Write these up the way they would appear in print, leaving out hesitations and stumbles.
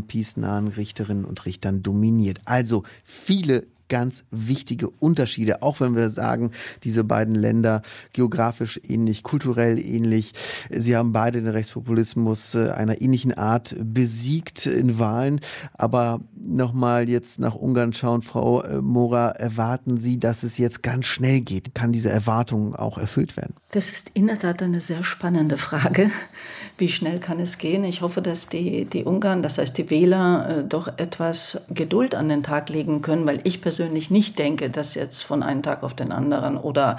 von PiS-nahen Richterinnen und Richtern dominiert. Also viele ganz wichtige Unterschiede, auch wenn wir sagen, diese beiden Länder geografisch ähnlich, kulturell ähnlich. Sie haben beide den Rechtspopulismus einer ähnlichen Art besiegt in Wahlen. Aber nochmal jetzt nach Ungarn schauen, Frau Mora, erwarten Sie, dass es jetzt ganz schnell geht? Kann diese Erwartung auch erfüllt werden? Das ist in der Tat eine sehr spannende Frage. Wie schnell kann es gehen? Ich hoffe, dass die Ungarn, das heißt die Wähler, doch etwas Geduld an den Tag legen können, weil ich persönlich nicht denke, dass jetzt von einem Tag auf den anderen oder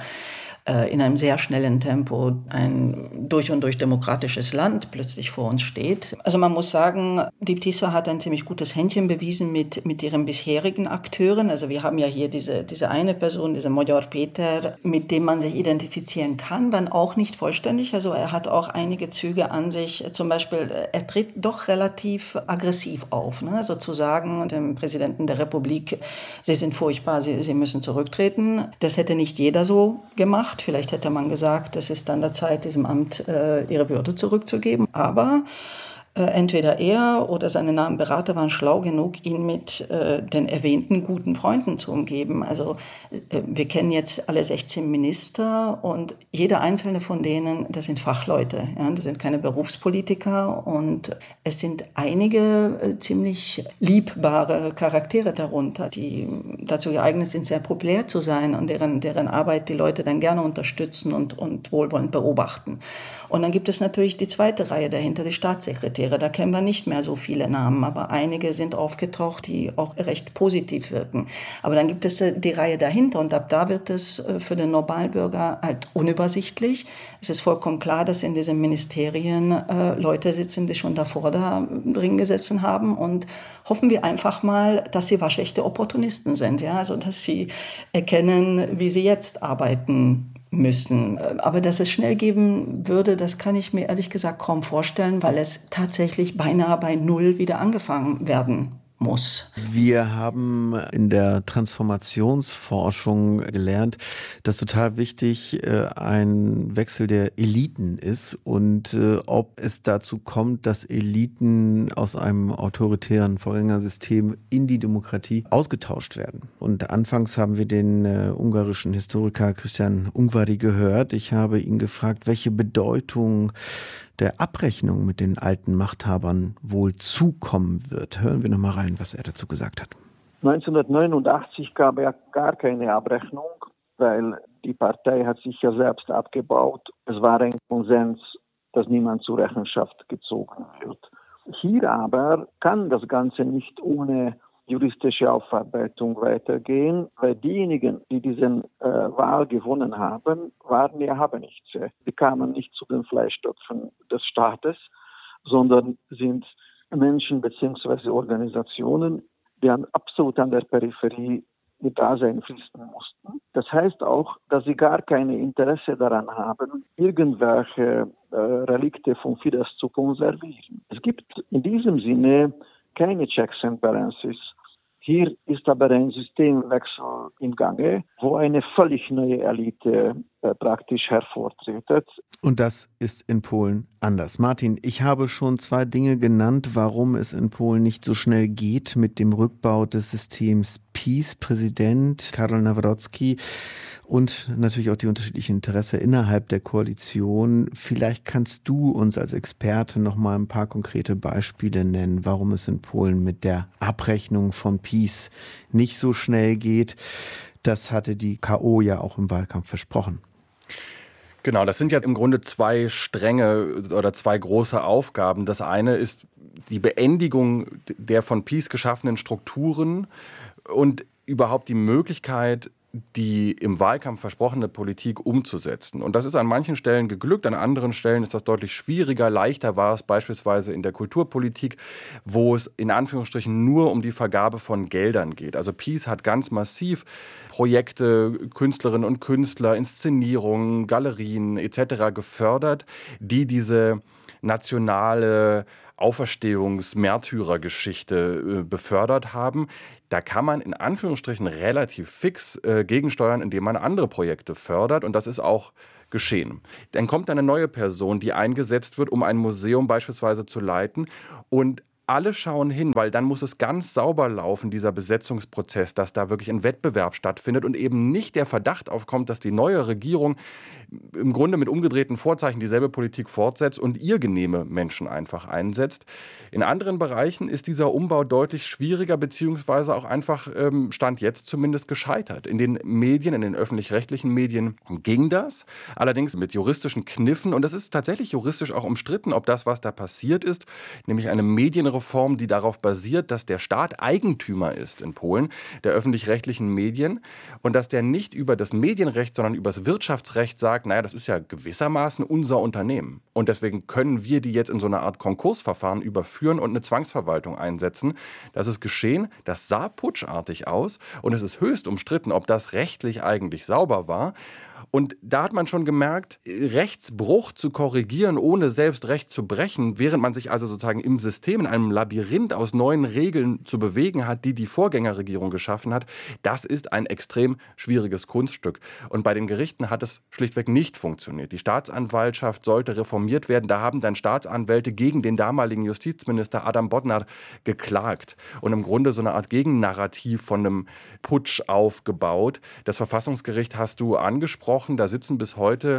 in einem sehr schnellen Tempo ein durch und durch demokratisches Land plötzlich vor uns steht. Also man muss sagen, die PiS hat ein ziemlich gutes Händchen bewiesen mit ihren bisherigen Akteuren. Also wir haben ja hier diese eine Person, dieser Magyar Péter, mit dem man sich identifizieren kann, wenn auch nicht vollständig. Also er hat auch einige Züge an sich. Zum Beispiel, er tritt doch relativ aggressiv auf. Ne? Also zu sagen, dem Präsidenten der Republik, Sie sind furchtbar, Sie müssen zurücktreten. Das hätte nicht jeder so gemacht. Vielleicht hätte man gesagt, es ist an der Zeit, diesem Amt ihre Würde zurückzugeben. Aber entweder er oder seine nahen Berater waren schlau genug, ihn mit den erwähnten guten Freunden zu umgeben. Also wir kennen jetzt alle 16 Minister und jeder einzelne von denen, das sind Fachleute. Ja? Das sind keine Berufspolitiker und es sind einige ziemlich liebbare Charaktere darunter, die dazu geeignet sind, sehr populär zu sein und deren Arbeit die Leute dann gerne unterstützen und wohlwollend beobachten. Und dann gibt es natürlich die zweite Reihe dahinter, die Staatssekretäre. Da kennen wir nicht mehr so viele Namen, aber einige sind aufgetaucht, die auch recht positiv wirken. Aber dann gibt es die Reihe dahinter und ab da wird es für den Normalbürger halt unübersichtlich. Es ist vollkommen klar, dass in diesen Ministerien Leute sitzen, die schon davor da drin gesessen haben und hoffen wir einfach mal, dass sie waschechte Opportunisten sind, ja, also dass sie erkennen, wie sie jetzt arbeiten müssen. Aber dass es schnell geben würde, das kann ich mir ehrlich gesagt kaum vorstellen, weil es tatsächlich beinahe bei Null wieder angefangen werden muss. Wir haben in der Transformationsforschung gelernt, dass total wichtig ein Wechsel der Eliten ist und ob es dazu kommt, dass Eliten aus einem autoritären Vorgängersystem in die Demokratie ausgetauscht werden. Und anfangs haben wir den ungarischen Historiker Christian Ungváry gehört. Ich habe ihn gefragt, welche Bedeutung der Abrechnung mit den alten Machthabern wohl zukommen wird. Hören wir noch mal rein, was er dazu gesagt hat. 1989 gab es gar keine Abrechnung, weil die Partei hat sich ja selbst abgebaut. Es war ein Konsens, dass niemand zur Rechenschaft gezogen wird. Hier aber kann das Ganze nicht ohne juristische Aufarbeitung weitergehen, weil diejenigen, die diese Wahl gewonnen haben, waren ja Habenichtse. Die kamen nicht zu den Fleischtöpfen des Staates, sondern sind Menschen bzw. Organisationen, die absolut an der Peripherie ihr Dasein fristen mussten. Das heißt auch, dass sie gar kein Interesse daran haben, irgendwelche Relikte von Fidesz zu konservieren. Es gibt in diesem Sinne keine Checks and Balances. Hier ist aber ein Systemwechsel im Gange, wo eine völlig neue Elite praktisch hervortritt. Und das ist in Polen anders. Martin, ich habe schon 2 Dinge genannt, warum es in Polen nicht so schnell geht mit dem Rückbau des Systems PiS. Präsident Karol Nawrocki und natürlich auch die unterschiedlichen Interessen innerhalb der Koalition. Vielleicht kannst du uns als Experte noch mal ein paar konkrete Beispiele nennen, warum es in Polen mit der Abrechnung von PiS nicht so schnell geht. Das hatte die KO ja auch im Wahlkampf versprochen. Genau, das sind ja im Grunde 2 Stränge oder 2 große Aufgaben. Das eine ist die Beendigung der von PiS geschaffenen Strukturen und überhaupt die Möglichkeit, die im Wahlkampf versprochene Politik umzusetzen. Und das ist an manchen Stellen geglückt, an anderen Stellen ist das deutlich schwieriger. Leichter war es beispielsweise in der Kulturpolitik, wo es in Anführungsstrichen nur um die Vergabe von Geldern geht. Also PiS hat ganz massiv Projekte, Künstlerinnen und Künstler, Inszenierungen, Galerien etc. gefördert, die diese nationale Auferstehungs-Märtyrergeschichte befördert haben. Da kann man in Anführungsstrichen relativ fix gegensteuern, indem man andere Projekte fördert. Und das ist auch geschehen. Dann kommt eine neue Person, die eingesetzt wird, um ein Museum beispielsweise zu leiten. Und alle schauen hin, weil dann muss es ganz sauber laufen, dieser Besetzungsprozess, dass da wirklich ein Wettbewerb stattfindet und eben nicht der Verdacht aufkommt, dass die neue Regierung im Grunde mit umgedrehten Vorzeichen dieselbe Politik fortsetzt und ihr genehme Menschen einfach einsetzt. In anderen Bereichen ist dieser Umbau deutlich schwieriger, beziehungsweise auch einfach, Stand jetzt zumindest, gescheitert. In den Medien, in den öffentlich-rechtlichen Medien ging das, allerdings mit juristischen Kniffen. Und das ist tatsächlich juristisch auch umstritten, ob das, was da passiert ist, nämlich eine Medienreform, die darauf basiert, dass der Staat Eigentümer ist in Polen, der öffentlich-rechtlichen Medien, und dass der nicht über das Medienrecht, sondern über das Wirtschaftsrecht sagt, naja, das ist ja gewissermaßen unser Unternehmen. Und deswegen können wir die jetzt in so eine Art Konkursverfahren überführen und eine Zwangsverwaltung einsetzen. Das ist geschehen, das sah putschartig aus und es ist höchst umstritten, ob das rechtlich eigentlich sauber war. Und da hat man schon gemerkt, Rechtsbruch zu korrigieren, ohne selbst Recht zu brechen, während man sich also sozusagen im System, in einem Labyrinth aus neuen Regeln zu bewegen hat, die die Vorgängerregierung geschaffen hat, das ist ein extrem schwieriges Kunststück. Und bei den Gerichten hat es schlichtweg nicht funktioniert. Die Staatsanwaltschaft sollte reformiert werden. Da haben dann Staatsanwälte gegen den damaligen Justizminister Adam Bodnar geklagt und im Grunde so eine Art Gegennarrativ von einem Putsch aufgebaut. Das Verfassungsgericht hast du angesprochen. Da sitzen bis heute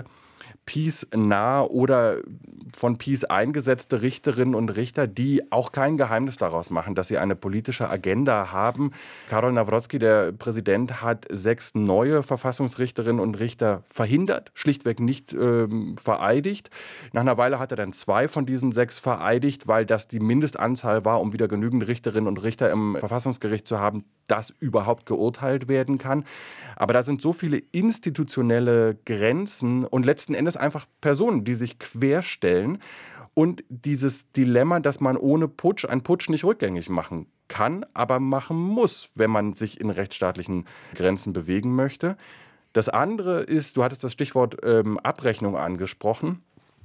PiS-nah oder von PiS eingesetzte Richterinnen und Richter, die auch kein Geheimnis daraus machen, dass sie eine politische Agenda haben. Karol Nawrocki, der Präsident, hat 6 neue Verfassungsrichterinnen und Richter verhindert, schlichtweg nicht vereidigt. Nach einer Weile hat er dann 2 von diesen 6 vereidigt, weil das die Mindestanzahl war, um wieder genügend Richterinnen und Richter im Verfassungsgericht zu haben, dass überhaupt geurteilt werden kann. Aber da sind so viele institutionelle Grenzen und letzten Endes einfach Personen, die sich querstellen. Und dieses Dilemma, dass man ohne Putsch einen Putsch nicht rückgängig machen kann, aber machen muss, wenn man sich in rechtsstaatlichen Grenzen bewegen möchte. Das andere ist, du hattest das Stichwort Abrechnung angesprochen.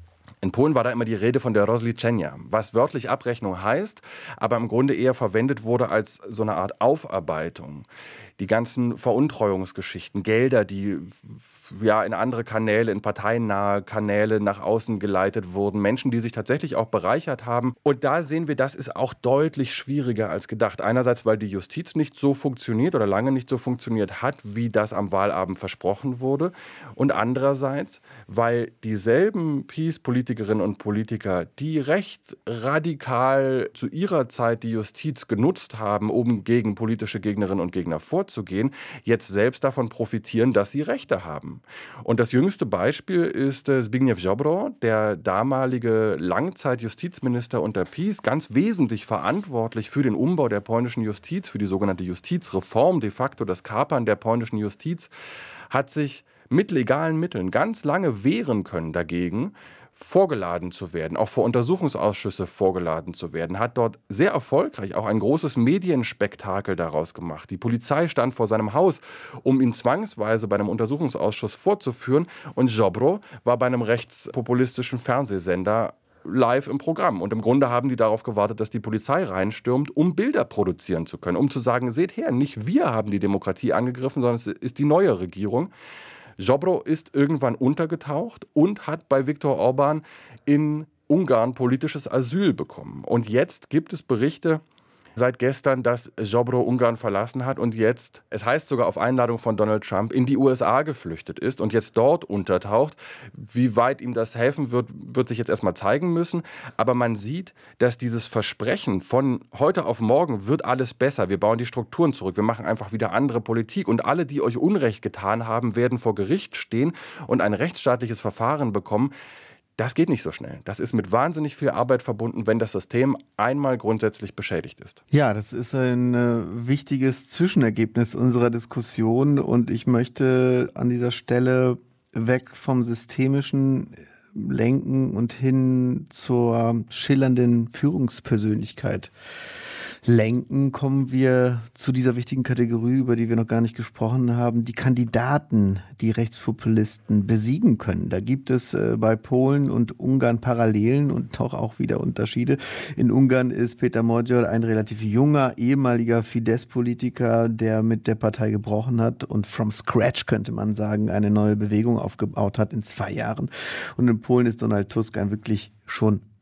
In Polen war da immer die Rede von der rozliczenia, was wörtlich Abrechnung heißt, aber im Grunde eher verwendet wurde als so eine Art Aufarbeitung. Die ganzen Veruntreuungsgeschichten, Gelder, die ja in andere Kanäle, in parteiennahe Kanäle nach außen geleitet wurden, Menschen, die sich tatsächlich auch bereichert haben. Und da sehen wir, das ist auch deutlich schwieriger als gedacht. Einerseits, weil die Justiz nicht so funktioniert oder lange nicht so funktioniert hat, wie das am Wahlabend versprochen wurde. Und andererseits, weil dieselben PiS-Politikerinnen und Politiker, die recht radikal zu ihrer Zeit die Justiz genutzt haben, um gegen politische Gegnerinnen und Gegner vorzugehen, jetzt selbst davon profitieren, dass sie Rechte haben. Und das jüngste Beispiel ist Zbigniew Ziobro, der damalige Langzeitjustizminister unter PiS, ganz wesentlich verantwortlich für den Umbau der polnischen Justiz, für die sogenannte Justizreform, de facto das Kapern der polnischen Justiz, hat sich mit legalen Mitteln ganz lange wehren können dagegen, vorgeladen zu werden, auch vor Untersuchungsausschüsse vorgeladen zu werden, hat dort sehr erfolgreich auch ein großes Medienspektakel daraus gemacht. Die Polizei stand vor seinem Haus, um ihn zwangsweise bei einem Untersuchungsausschuss vorzuführen, und Ziobro war bei einem rechtspopulistischen Fernsehsender live im Programm. Und im Grunde haben die darauf gewartet, dass die Polizei reinstürmt, um Bilder produzieren zu können, um zu sagen, seht her, nicht wir haben die Demokratie angegriffen, sondern es ist die neue Regierung. Ziobro ist irgendwann untergetaucht und hat bei Viktor Orbán in Ungarn politisches Asyl bekommen. Und jetzt gibt es Berichte seit gestern, dass Ziobro Ungarn verlassen hat und jetzt, es heißt sogar auf Einladung von Donald Trump, in die USA geflüchtet ist und jetzt dort untertaucht. Wie weit ihm das helfen wird, wird sich jetzt erstmal zeigen müssen. Aber man sieht, dass dieses Versprechen von heute auf morgen wird alles besser, wir bauen die Strukturen zurück, wir machen einfach wieder andere Politik und alle, die euch Unrecht getan haben, werden vor Gericht stehen und ein rechtsstaatliches Verfahren bekommen. Das geht nicht so schnell. Das ist mit wahnsinnig viel Arbeit verbunden, wenn das System einmal grundsätzlich beschädigt ist. Ja, das ist ein wichtiges Zwischenergebnis unserer Diskussion und ich möchte an dieser Stelle weg vom Systemischen lenken und hin zur schillernden Führungspersönlichkeit lenken, kommen wir zu dieser wichtigen Kategorie, über die wir noch gar nicht gesprochen haben, die Kandidaten, die Rechtspopulisten besiegen können. Da gibt es bei Polen und Ungarn Parallelen und doch auch wieder Unterschiede. In Ungarn ist Péter Magyar ein relativ junger, ehemaliger Fidesz-Politiker, der mit der Partei gebrochen hat und from scratch, könnte man sagen, eine neue Bewegung aufgebaut hat in 2 Jahren. Und in Polen ist Donald Tusk ein wirklich schon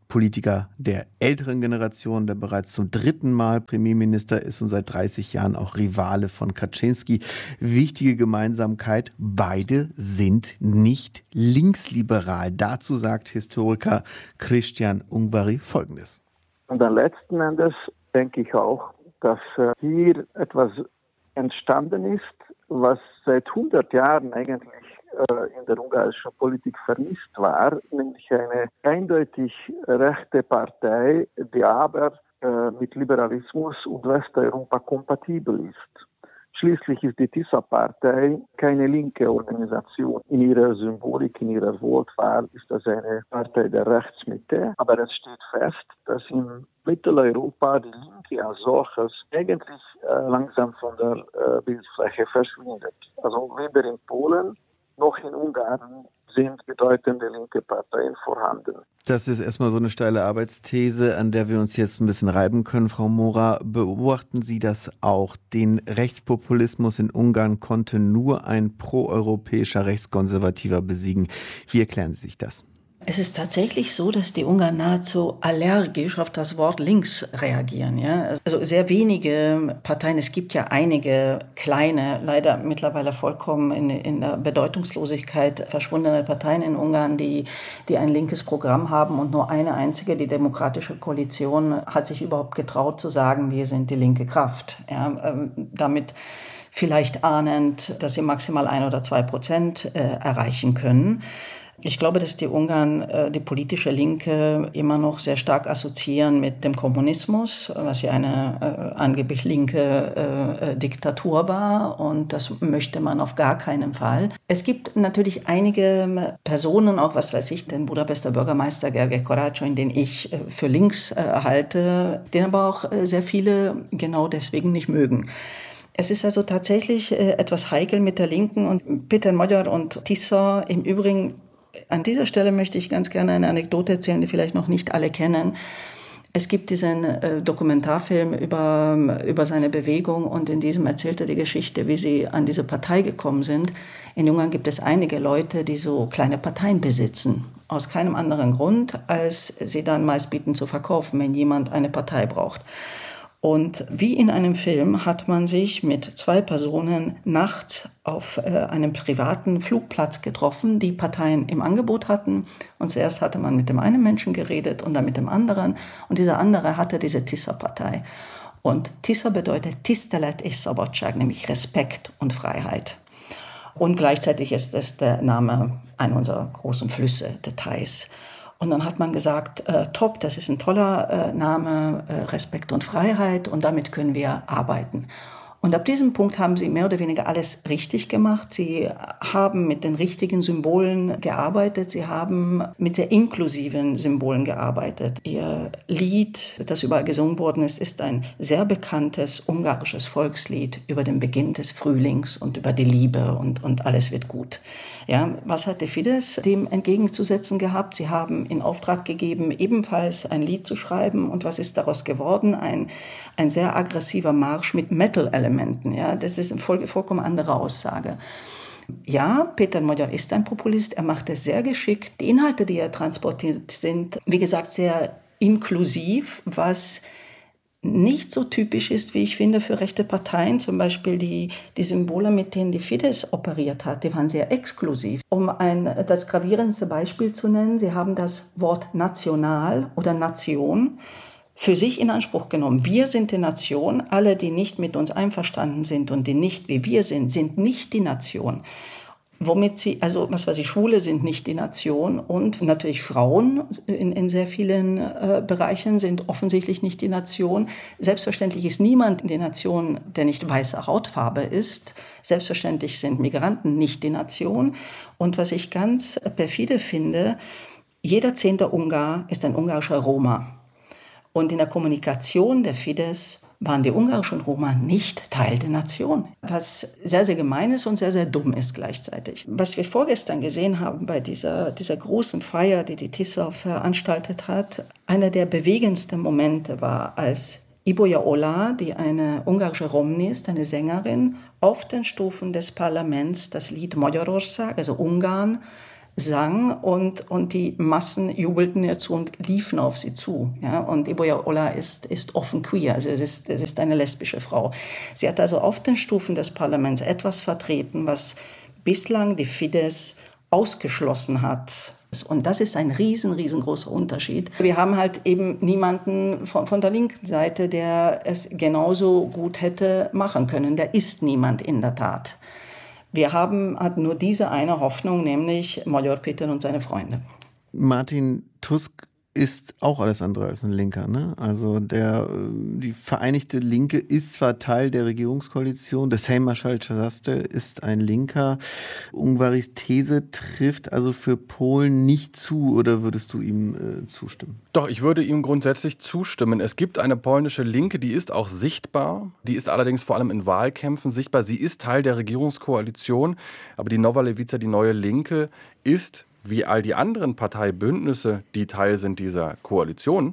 Politiker der älteren Generation, der bereits zum 3. Mal Premierminister ist und seit 30 Jahren auch Rivale von Kaczynski. Wichtige Gemeinsamkeit, beide sind nicht linksliberal. Dazu sagt Historiker Christian Ungvari Folgendes. Und dann letzten Endes denke ich auch, dass hier etwas entstanden ist, was seit 100 Jahren eigentlich in der ungarischen Politik vermisst war, nämlich eine eindeutig rechte Partei, die aber mit Liberalismus und Westeuropa kompatibel ist. Schließlich ist die TISA-Partei keine linke Organisation. In ihrer Symbolik, in ihrer Wortwahl ist das eine Partei der Rechtsmitte. Aber es steht fest, dass in Mitteleuropa die Linke als solches eigentlich langsam von der Bildfläche verschwindet. Also weder in Polen noch in Ungarn sind bedeutende linke Parteien vorhanden. Das ist erstmal so eine steile Arbeitsthese, an der wir uns jetzt ein bisschen reiben können. Frau Mora, beobachten Sie das auch? Den Rechtspopulismus in Ungarn konnte nur ein proeuropäischer Rechtskonservativer besiegen. Wie erklären Sie sich das? Es ist tatsächlich so, dass die Ungarn nahezu allergisch auf das Wort links reagieren. Ja? Also sehr wenige Parteien, es gibt ja einige kleine, leider mittlerweile vollkommen in der Bedeutungslosigkeit verschwundene Parteien in Ungarn, die ein linkes Programm haben, und nur eine einzige, die Demokratische Koalition, hat sich überhaupt getraut zu sagen, wir sind die linke Kraft. Ja? Damit vielleicht ahnend, dass sie maximal 1 oder 2% erreichen können. Ich glaube, dass die Ungarn die politische Linke immer noch sehr stark assoziieren mit dem Kommunismus, was ja eine angeblich linke Diktatur war, und das möchte man auf gar keinen Fall. Es gibt natürlich einige Personen, auch was weiß ich, den Budapester Bürgermeister Gergely Karácsony, den ich für links halte, den aber auch sehr viele genau deswegen nicht mögen. Es ist also tatsächlich etwas heikel mit der Linken, und Péter Magyar und TISA im Übrigen. An dieser Stelle möchte ich ganz gerne eine Anekdote erzählen, die vielleicht noch nicht alle kennen. Es gibt diesen Dokumentarfilm über seine Bewegung, und in diesem erzählt er die Geschichte, wie sie an diese Partei gekommen sind. In Ungarn gibt es einige Leute, die so kleine Parteien besitzen. Aus keinem anderen Grund, als sie dann meist bieten zu verkaufen, wenn jemand eine Partei braucht. Und wie in einem Film hat man sich mit 2 Personen nachts auf einem privaten Flugplatz getroffen, die Parteien im Angebot hatten. Und zuerst hatte man mit dem einen Menschen geredet und dann mit dem anderen. Und dieser andere hatte diese TISA-Partei. Und TISA bedeutet Tisztelet és Szabadság, nämlich Respekt und Freiheit. Und gleichzeitig ist es der Name einer unserer großen Flüsse, der Theiß. Und dann hat man gesagt, top, das ist ein toller Name, Respekt und Freiheit, und damit können wir arbeiten. Und ab diesem Punkt haben sie mehr oder weniger alles richtig gemacht. Sie haben mit den richtigen Symbolen gearbeitet. Sie haben mit sehr inklusiven Symbolen gearbeitet. Ihr Lied, das überall gesungen worden ist, ist ein sehr bekanntes ungarisches Volkslied über den Beginn des Frühlings und über die Liebe und alles wird gut. Ja, was hat der Fidesz dem entgegenzusetzen gehabt? Sie haben in Auftrag gegeben, ebenfalls ein Lied zu schreiben. Und was ist daraus geworden? Ein sehr aggressiver Marsch mit Metal-Elementen. Ja, das ist eine vollkommen andere Aussage. Ja, Péter Magyar ist ein Populist. Er macht es sehr geschickt. Die Inhalte, die er transportiert, sind, wie gesagt, sehr inklusiv, was nicht so typisch ist, wie ich finde, für rechte Parteien. Zum Beispiel die Symbole, mit denen die Fidesz operiert hat, die waren sehr exklusiv. Um das gravierendste Beispiel zu nennen, sie haben das Wort national oder Nation für sich in Anspruch genommen. Wir sind die Nation. Alle, die nicht mit uns einverstanden sind und die nicht wie wir sind nicht die Nation. Womit sie, also was weiß ich, Schwule sind nicht die Nation, und natürlich Frauen in sehr vielen Bereichen sind offensichtlich nicht die Nation. Selbstverständlich ist niemand die Nation, der nicht weißer Hautfarbe ist. Selbstverständlich sind Migranten nicht die Nation. Und was ich ganz perfide finde, jeder 10. Ungar ist ein ungarischer Roma. Und in der Kommunikation der Fidesz waren die ungarischen Roma nicht Teil der Nation. Was sehr, sehr gemein ist und sehr, sehr dumm ist gleichzeitig. Was wir vorgestern gesehen haben bei dieser großen Feier, die die TISA veranstaltet hat, einer der bewegendsten Momente war, als Ibolya Olah, die eine ungarische Romni ist, eine Sängerin, auf den Stufen des Parlaments das Lied Magyarország, also Ungarn, sang und die Massen jubelten ihr zu und liefen auf sie zu. Ja? Und Iboya Ola ist offen queer, also es ist eine lesbische Frau. Sie hat also auf den Stufen des Parlaments etwas vertreten, was bislang die Fidesz ausgeschlossen hat. Und das ist ein riesengroßer Unterschied. Wir haben halt eben niemanden von der linken Seite, der es genauso gut hätte machen können. Der ist niemand in der Tat. Wir hatten nur diese eine Hoffnung, nämlich Major Peter und seine Freunde. Martin Tusk ist auch alles andere als ein Linker, ne? Also die Vereinigte Linke ist zwar Teil der Regierungskoalition, der Sejm Marschall Czaster ist ein Linker. Ungvaris These trifft also für Polen nicht zu, oder würdest du ihm zustimmen? Doch, ich würde ihm grundsätzlich zustimmen. Es gibt eine polnische Linke, die ist auch sichtbar, die ist allerdings vor allem in Wahlkämpfen sichtbar. Sie ist Teil der Regierungskoalition, aber die Nowa Lewica, die neue Linke, ist wie all die anderen Parteibündnisse, die Teil sind dieser Koalition,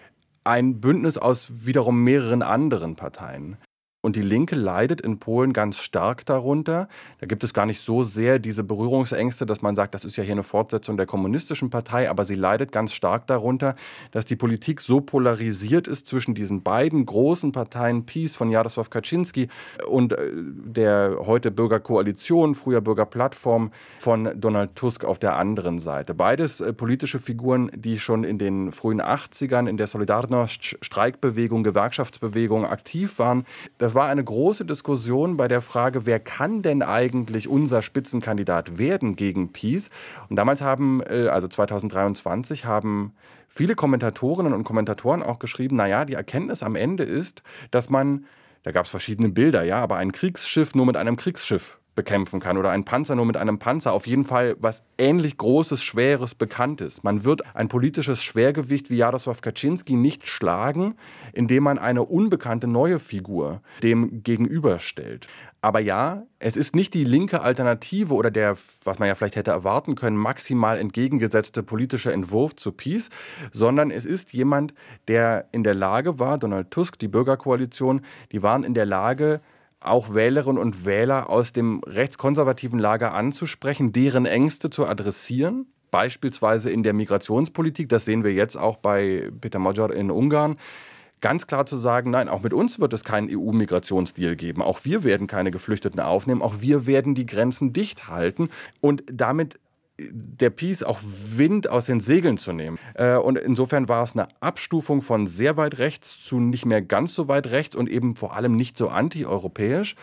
ein Bündnis aus wiederum mehreren anderen Parteien. Und die Linke leidet in Polen ganz stark darunter. Da gibt es gar nicht so sehr diese Berührungsängste, dass man sagt, das ist ja hier eine Fortsetzung der kommunistischen Partei, aber sie leidet ganz stark darunter, dass die Politik so polarisiert ist zwischen diesen beiden großen Parteien, PiS von Jarosław Kaczyński und der heute Bürgerkoalition, früher Bürgerplattform von Donald Tusk auf der anderen Seite. Beides politische Figuren, die schon in den frühen 80ern in der Solidarność-Streikbewegung, Gewerkschaftsbewegung aktiv waren. Das war eine große Diskussion bei der Frage, wer kann denn eigentlich unser Spitzenkandidat werden gegen PiS? Und damals also 2023, haben viele Kommentatorinnen und Kommentatoren auch geschrieben, naja, die Erkenntnis am Ende ist, dass man, da gab es verschiedene Bilder, ja, aber ein Kriegsschiff nur mit einem Kriegsschiff bekämpfen kann oder ein Panzer nur mit einem Panzer. Auf jeden Fall was ähnlich Großes, Schweres, Bekanntes. Man wird ein politisches Schwergewicht wie Jarosław Kaczyński nicht schlagen, indem man eine unbekannte neue Figur dem gegenüberstellt. Aber ja, es ist nicht die linke Alternative oder der, was man ja vielleicht hätte erwarten können, maximal entgegengesetzte politische Entwurf zu PiS, sondern es ist jemand, der in der Lage war, Donald Tusk, die Bürgerkoalition, die waren in der Lage, auch Wählerinnen und Wähler aus dem rechtskonservativen Lager anzusprechen, deren Ängste zu adressieren, beispielsweise in der Migrationspolitik, das sehen wir jetzt auch bei Péter Magyar in Ungarn, ganz klar zu sagen, nein, auch mit uns wird es keinen EU-Migrationsdeal geben, auch wir werden keine Geflüchteten aufnehmen, auch wir werden die Grenzen dicht halten und damit der PiS auch Wind aus den Segeln zu nehmen. Und insofern war es eine Abstufung von sehr weit rechts zu nicht mehr ganz so weit rechts und eben vor allem nicht so antieuropäisch.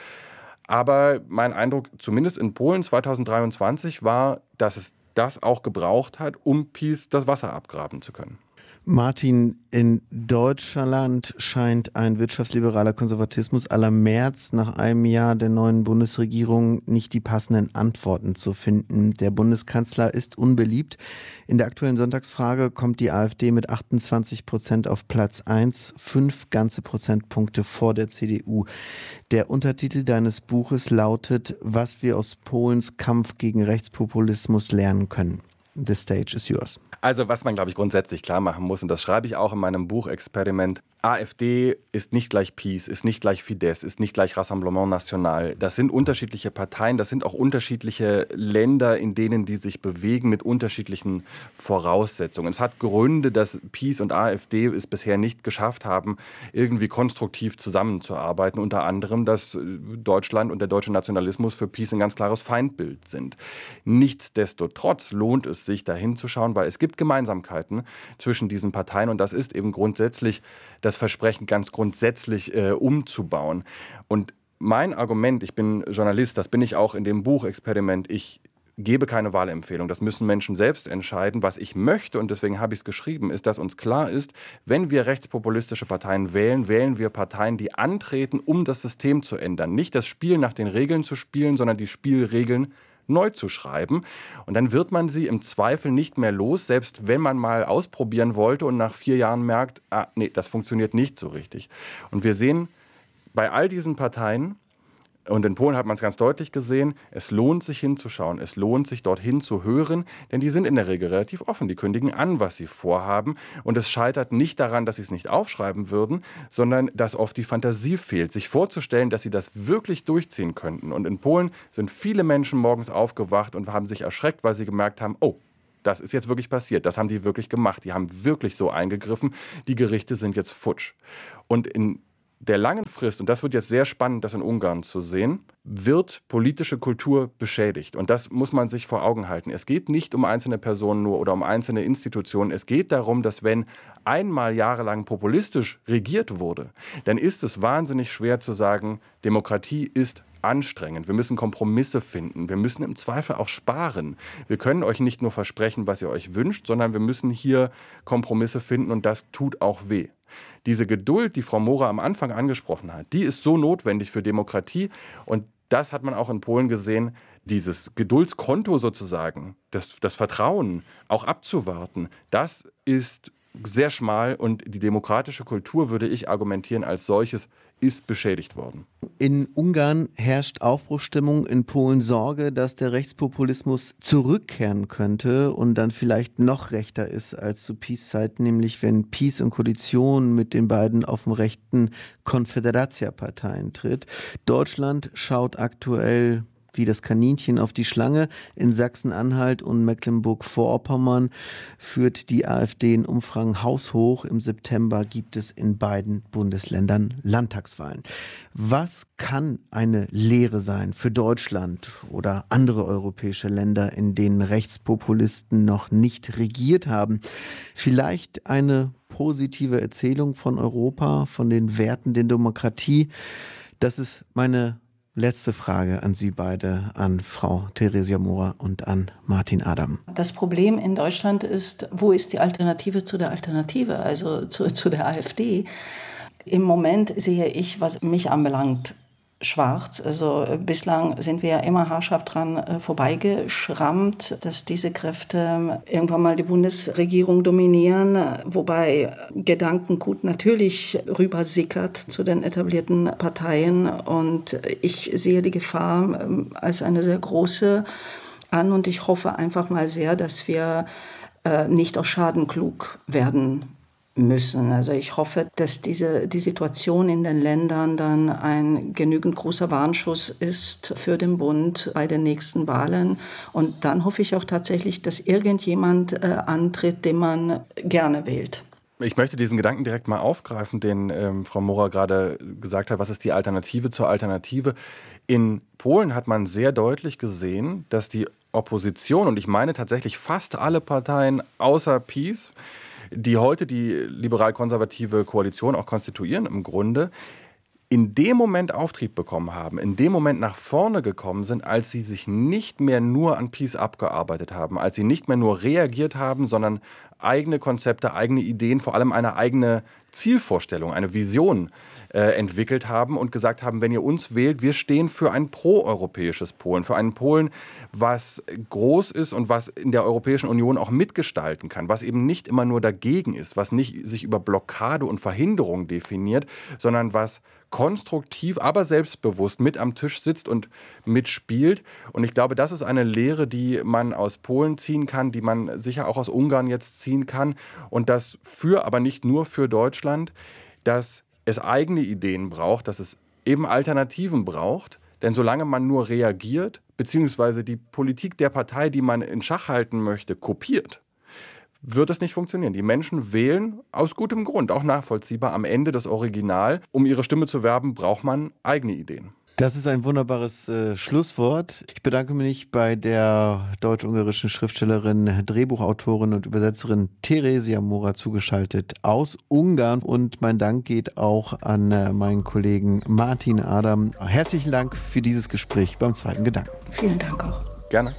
Aber mein Eindruck, zumindest in Polen 2023, war, dass es das auch gebraucht hat, um PiS das Wasser abgraben zu können. Martin, in Deutschland scheint ein wirtschaftsliberaler Konservatismus à la Merz nach einem Jahr der neuen Bundesregierung nicht die passenden Antworten zu finden. Der Bundeskanzler ist unbeliebt. In der aktuellen Sonntagsfrage kommt die AfD mit 28% auf Platz 1, 5 ganze Prozentpunkte vor der CDU. Der Untertitel deines Buches lautet, was wir aus Polens Kampf gegen Rechtspopulismus lernen können. The stage is yours. Also was man, glaube ich, grundsätzlich klar machen muss, und das schreibe ich auch in meinem Buch Experiment, AfD ist nicht gleich PiS, ist nicht gleich Fidesz, ist nicht gleich Rassemblement National. Das sind unterschiedliche Parteien, das sind auch unterschiedliche Länder, in denen die sich bewegen mit unterschiedlichen Voraussetzungen. Es hat Gründe, dass PiS und AfD es bisher nicht geschafft haben, irgendwie konstruktiv zusammenzuarbeiten. Unter anderem, dass Deutschland und der deutsche Nationalismus für PiS ein ganz klares Feindbild sind. Nichtsdestotrotz lohnt es sich, da hinzuschauen, weil es gibt Gemeinsamkeiten zwischen diesen Parteien und das ist eben grundsätzlich das Versprechen, ganz grundsätzlich umzubauen. Und mein Argument, ich bin Journalist, das bin ich auch in dem Buch Experiment, ich gebe keine Wahlempfehlung. Das müssen Menschen selbst entscheiden. Was ich möchte, und deswegen habe ich es geschrieben, ist, dass uns klar ist, wenn wir rechtspopulistische Parteien wählen, wählen wir Parteien, die antreten, um das System zu ändern. Nicht das Spiel nach den Regeln zu spielen, sondern die Spielregeln neu zu schreiben. Und dann wird man sie im Zweifel nicht mehr los, selbst wenn man mal ausprobieren wollte und nach 4 Jahren merkt, nee, das funktioniert nicht so richtig. Und wir sehen bei all diesen Parteien, Und in Polen hat man es ganz deutlich gesehen, es lohnt sich hinzuschauen, es lohnt sich dorthin zu hören, denn die sind in der Regel relativ offen, die kündigen an, was sie vorhaben. Und es scheitert nicht daran, dass sie es nicht aufschreiben würden, sondern dass oft die Fantasie fehlt, sich vorzustellen, dass sie das wirklich durchziehen könnten. Und in Polen sind viele Menschen morgens aufgewacht und haben sich erschreckt, weil sie gemerkt haben, oh, das ist jetzt wirklich passiert, das haben die wirklich gemacht, die haben wirklich so eingegriffen, die Gerichte sind jetzt futsch. Und in der langen Frist, und das wird jetzt sehr spannend, das in Ungarn zu sehen, wird politische Kultur beschädigt. Und das muss man sich vor Augen halten. Es geht nicht um einzelne Personen nur oder um einzelne Institutionen. Es geht darum, dass wenn einmal jahrelang populistisch regiert wurde, dann ist es wahnsinnig schwer zu sagen, Demokratie ist anstrengend. Wir müssen Kompromisse finden. Wir müssen im Zweifel auch sparen. Wir können euch nicht nur versprechen, was ihr euch wünscht, sondern wir müssen hier Kompromisse finden und das tut auch weh. Diese Geduld, die Frau Mora am Anfang angesprochen hat, die ist so notwendig für Demokratie und das hat man auch in Polen gesehen, dieses Geduldskonto sozusagen, das Vertrauen auch abzuwarten, das ist sehr schmal und die demokratische Kultur, würde ich argumentieren, als solches ist beschädigt worden. In Ungarn herrscht Aufbruchsstimmung, in Polen Sorge, dass der Rechtspopulismus zurückkehren könnte und dann vielleicht noch rechter ist als zu PiS-Zeiten, nämlich wenn PiS in Koalition mit den beiden auf dem rechten Konfederacja-Parteien tritt. Deutschland schaut aktuell wie das Kaninchen auf die Schlange. In Sachsen-Anhalt und Mecklenburg-Vorpommern führt die AfD in Umfragen haushoch. Im September gibt es in beiden Bundesländern Landtagswahlen. Was kann eine Lehre sein für Deutschland oder andere europäische Länder, in denen Rechtspopulisten noch nicht regiert haben? Vielleicht eine positive Erzählung von Europa, von den Werten der Demokratie. Das ist meine letzte Frage an Sie beide, an Frau Theresia Mora und an Martin Adam. Das Problem in Deutschland ist, wo ist die Alternative zu der Alternative, also zu der AfD? Im Moment sehe ich, was mich anbelangt, schwarz. Also bislang sind wir ja immer haarscharf dran vorbeigeschrammt, dass diese Kräfte irgendwann mal die Bundesregierung dominieren, wobei Gedankengut natürlich rübersickert zu den etablierten Parteien. Und ich sehe die Gefahr als eine sehr große an und ich hoffe einfach mal sehr, dass wir nicht aus Schaden klug werden müssen. Also ich hoffe, dass die Situation in den Ländern dann ein genügend großer Warnschuss ist für den Bund bei den nächsten Wahlen. Und dann hoffe ich auch tatsächlich, dass irgendjemand antritt, den man gerne wählt. Ich möchte diesen Gedanken direkt mal aufgreifen, den Frau Mora gerade gesagt hat, was ist die Alternative zur Alternative. In Polen hat man sehr deutlich gesehen, dass die Opposition, und ich meine tatsächlich fast alle Parteien außer PiS, die heute die liberal-konservative Koalition auch konstituieren im Grunde, in dem Moment Auftrieb bekommen haben, in dem Moment nach vorne gekommen sind, als sie sich nicht mehr nur an PiS abgearbeitet haben, als sie nicht mehr nur reagiert haben, sondern eigene Konzepte, eigene Ideen, vor allem eine eigene Zielvorstellung, eine Vision entwickelt haben und gesagt haben, wenn ihr uns wählt, wir stehen für ein proeuropäisches Polen, für einen Polen, was groß ist und was in der Europäischen Union auch mitgestalten kann, was eben nicht immer nur dagegen ist, was nicht sich über Blockade und Verhinderung definiert, sondern was konstruktiv, aber selbstbewusst mit am Tisch sitzt und mitspielt. Und ich glaube, das ist eine Lehre, die man aus Polen ziehen kann, die man sicher auch aus Ungarn jetzt ziehen kann. Und das aber nicht nur für Deutschland, dass es eigene Ideen braucht, dass es eben Alternativen braucht. Denn solange man nur reagiert, beziehungsweise die Politik der Partei, die man in Schach halten möchte, kopiert, wird es nicht funktionieren. Die Menschen wählen aus gutem Grund, auch nachvollziehbar, am Ende das Original. Um ihre Stimme zu werben, braucht man eigene Ideen. Das ist ein wunderbares Schlusswort. Ich bedanke mich bei der deutsch-ungarischen Schriftstellerin, Drehbuchautorin und Übersetzerin Theresia Mora, zugeschaltet aus Ungarn. Und mein Dank geht auch an meinen Kollegen Martin Adam. Herzlichen Dank für dieses Gespräch beim zweiten Gedanken. Vielen Dank auch. Gerne.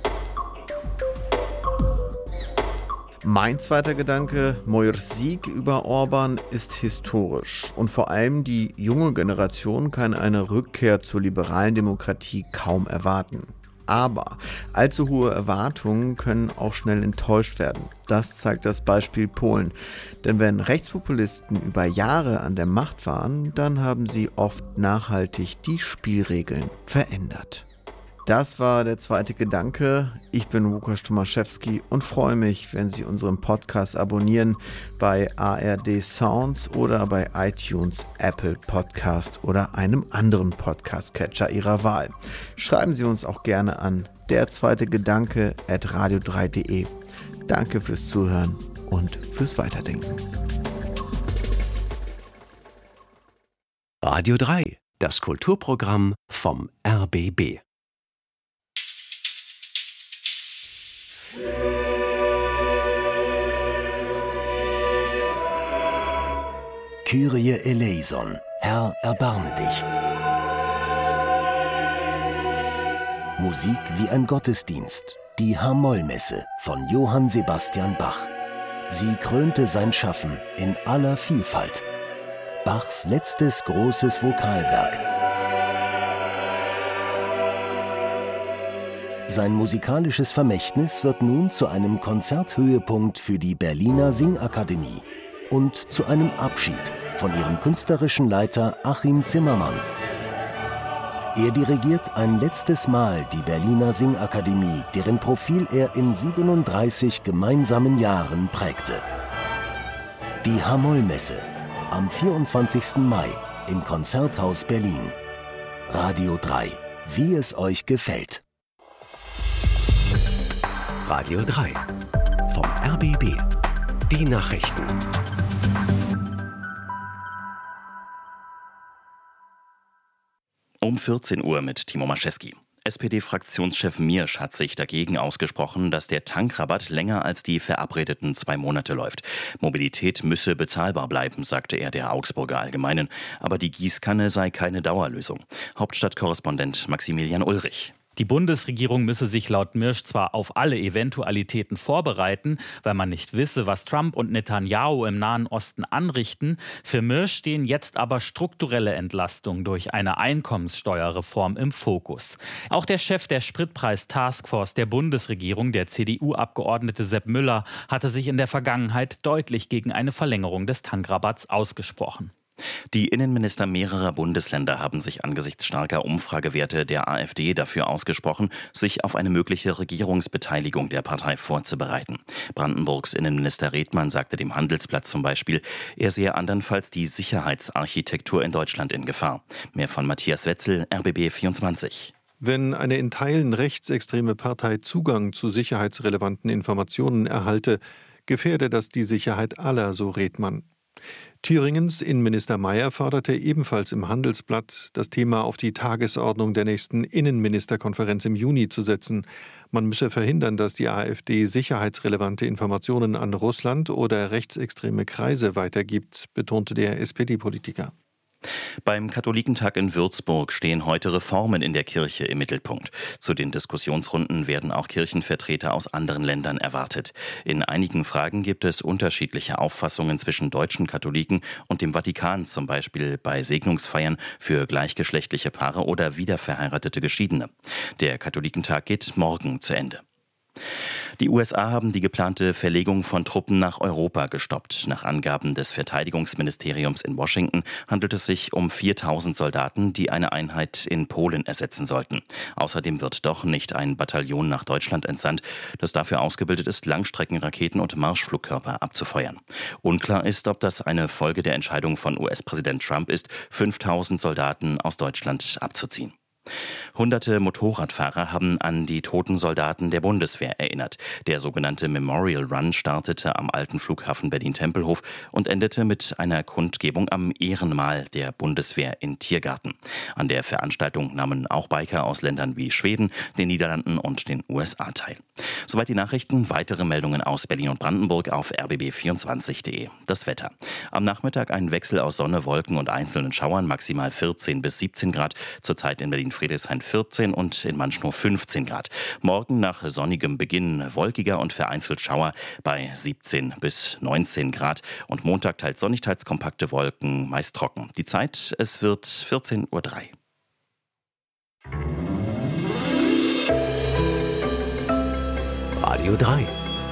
Mein zweiter Gedanke, Mojrs Sieg über Orban ist historisch und vor allem die junge Generation kann eine Rückkehr zur liberalen Demokratie kaum erwarten. Aber allzu hohe Erwartungen können auch schnell enttäuscht werden. Das zeigt das Beispiel Polen. Denn wenn Rechtspopulisten über Jahre an der Macht waren, dann haben sie oft nachhaltig die Spielregeln verändert. Das war der zweite Gedanke. Ich bin Łukasz Tomaszewski und freue mich, wenn Sie unseren Podcast abonnieren bei ARD Sounds oder bei iTunes, Apple Podcast oder einem anderen Podcast-Catcher Ihrer Wahl. Schreiben Sie uns auch gerne an derzweitegedanke@radio3.de. Danke fürs Zuhören und fürs Weiterdenken. Radio 3, das Kulturprogramm vom RBB. Kyrie eleison, Herr, erbarme dich. Musik wie ein Gottesdienst, die H-Moll-Messe von Johann Sebastian Bach. Sie krönte sein Schaffen in aller Vielfalt. Bachs letztes großes Vokalwerk. Sein musikalisches Vermächtnis wird nun zu einem Konzerthöhepunkt für die Berliner Singakademie und zu einem Abschied von ihrem künstlerischen Leiter Achim Zimmermann. Er dirigiert ein letztes Mal die Berliner Singakademie, deren Profil er in 37 gemeinsamen Jahren prägte. Die H-Moll-Messe am 24. Mai im Konzerthaus Berlin. Radio 3, wie es euch gefällt. Radio 3 vom RBB. Die Nachrichten. Um 14 Uhr mit Timo Maschewski. SPD-Fraktionschef Miersch hat sich dagegen ausgesprochen, dass der Tankrabatt länger als die verabredeten 2 Monate läuft. Mobilität müsse bezahlbar bleiben, sagte er der Augsburger Allgemeinen. Aber die Gießkanne sei keine Dauerlösung. Hauptstadtkorrespondent Maximilian Ulrich. Die Bundesregierung müsse sich laut Miersch zwar auf alle Eventualitäten vorbereiten, weil man nicht wisse, was Trump und Netanyahu im Nahen Osten anrichten. Für Miersch stehen jetzt aber strukturelle Entlastungen durch eine Einkommenssteuerreform im Fokus. Auch der Chef der Spritpreis-Taskforce der Bundesregierung, der CDU-Abgeordnete Sepp Müller, hatte sich in der Vergangenheit deutlich gegen eine Verlängerung des Tankrabatts ausgesprochen. Die Innenminister mehrerer Bundesländer haben sich angesichts starker Umfragewerte der AfD dafür ausgesprochen, sich auf eine mögliche Regierungsbeteiligung der Partei vorzubereiten. Brandenburgs Innenminister Redmann sagte dem Handelsblatt zum Beispiel, er sehe andernfalls die Sicherheitsarchitektur in Deutschland in Gefahr. Mehr von Matthias Wetzel, RBB 24. Wenn eine in Teilen rechtsextreme Partei Zugang zu sicherheitsrelevanten Informationen erhalte, gefährde das die Sicherheit aller, so Redmann. Thüringens Innenminister Mayer forderte ebenfalls im Handelsblatt, das Thema auf die Tagesordnung der nächsten Innenministerkonferenz im Juni zu setzen. Man müsse verhindern, dass die AfD sicherheitsrelevante Informationen an Russland oder rechtsextreme Kreise weitergibt, betonte der SPD-Politiker. Beim Katholikentag in Würzburg stehen heute Reformen in der Kirche im Mittelpunkt. Zu den Diskussionsrunden werden auch Kirchenvertreter aus anderen Ländern erwartet. In einigen Fragen gibt es unterschiedliche Auffassungen zwischen deutschen Katholiken und dem Vatikan, zum Beispiel bei Segnungsfeiern für gleichgeschlechtliche Paare oder wiederverheiratete Geschiedene. Der Katholikentag geht morgen zu Ende. Die USA haben die geplante Verlegung von Truppen nach Europa gestoppt. Nach Angaben des Verteidigungsministeriums in Washington handelt es sich um 4.000 Soldaten, die eine Einheit in Polen ersetzen sollten. Außerdem wird doch nicht ein Bataillon nach Deutschland entsandt, das dafür ausgebildet ist, Langstreckenraketen und Marschflugkörper abzufeuern. Unklar ist, ob das eine Folge der Entscheidung von US-Präsident Trump ist, 5.000 Soldaten aus Deutschland abzuziehen. Hunderte Motorradfahrer haben an die toten Soldaten der Bundeswehr erinnert. Der sogenannte Memorial Run startete am alten Flughafen Berlin-Tempelhof und endete mit einer Kundgebung am Ehrenmal der Bundeswehr in Tiergarten. An der Veranstaltung nahmen auch Biker aus Ländern wie Schweden, den Niederlanden und den USA teil. Soweit die Nachrichten. Weitere Meldungen aus Berlin und Brandenburg auf rbb24.de. Das Wetter. Am Nachmittag ein Wechsel aus Sonne, Wolken und einzelnen Schauern, maximal 14 bis 17 Grad. Zurzeit in Berlin-Friedrichshain 14 und in Manschnow 15 Grad. Morgen nach sonnigem Beginn wolkiger und vereinzelt Schauer bei 17 bis 19 Grad. Und Montag teils sonnig, teils kompakte Wolken, meist trocken. Die Zeit, es wird 14:03 Uhr. Radio 3.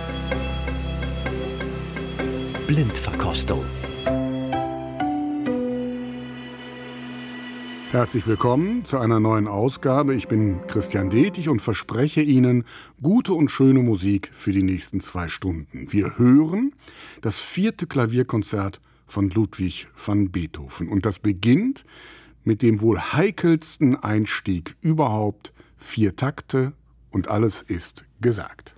Blindverkostung. Herzlich willkommen zu einer neuen Ausgabe. Ich bin Christian Detig und verspreche Ihnen gute und schöne Musik für die nächsten 2 Stunden. Wir hören das 4. Klavierkonzert von Ludwig van Beethoven. Und das beginnt mit dem wohl heikelsten Einstieg überhaupt. 4 Takte und alles ist gesagt.